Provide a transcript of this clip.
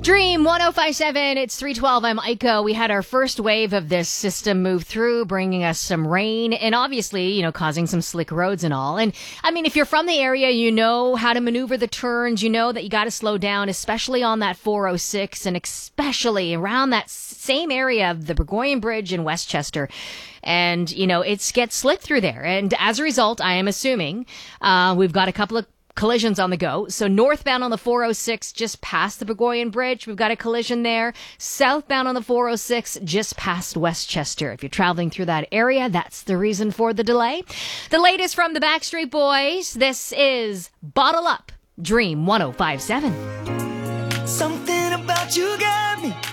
Dream 1057, it's 312. I'm Aiko. We had our first wave of this system move through, bringing us some rain and obviously, causing some slick roads and all. And I mean, if you're from the area, you know how to maneuver the turns. You know that you got to slow down, especially on that 406 and especially around that same area of the Burgoyne Bridge in Westchester. And, it gets slick through there. And as a result, I am assuming, we've got a couple of collisions on the go. So northbound on the 406, just past the Burgoyne Bridge, we've got a collision there. Southbound on the 406, just past Westchester. If you're traveling through that area, that's the reason for the delay. The latest from the Backstreet Boys. This is Bottle Up, Dream 1057. Something about you got me